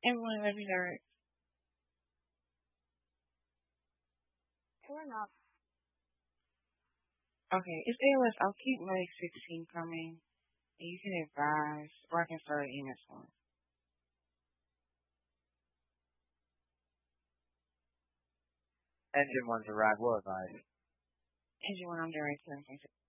Everyone love you, sir. Turn up. Okay, it's ALS. I'll keep like 16 coming, and you can advise, or I can start in this one. Engine one's arrived. What advice? Engine one, I'm direct 7.6.